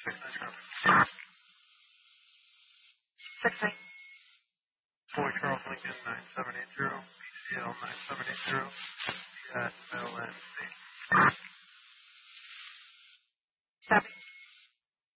69. Boy Charles Lincoln 9780, PCL 9780, at LNC.